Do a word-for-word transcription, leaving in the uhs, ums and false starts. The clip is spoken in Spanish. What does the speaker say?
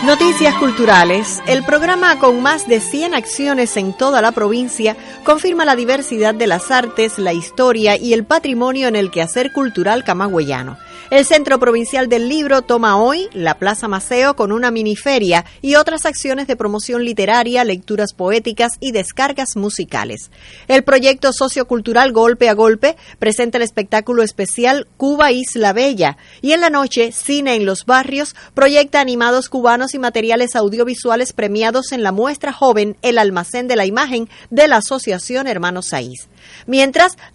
Noticias culturales. El programa con más de cien acciones en toda la provincia confirma la diversidad de las artes, la historia y el patrimonio en el quehacer cultural camagüeyano. El Centro Provincial del Libro toma hoy la Plaza Maceo con una miniferia y otras acciones de promoción literaria, lecturas poéticas y descargas musicales. El proyecto sociocultural Golpe a Golpe presenta el espectáculo especial Cuba Isla Bella y en la noche Cine en los Barrios proyecta animados cubanos y materiales audiovisuales premiados en la muestra joven El Almacén de la Imagen de la Asociación Hermanos Saiz. Mientras,